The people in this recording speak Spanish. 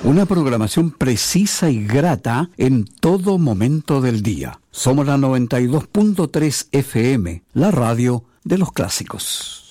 Una programación precisa y grata en todo momento del día. Somos la 92.3 FM, la radio de los clásicos.